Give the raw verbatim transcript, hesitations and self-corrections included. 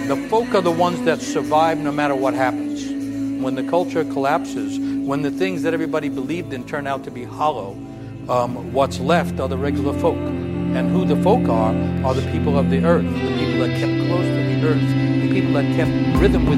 The folk are the ones that survive no matter what happens. When the culture collapses, when the things that everybody believed in turn out to be hollow, um, what's left are the regular folk. And who the folk are, are the people of the earth, the people that kept close to the earth, the people that kept rhythm with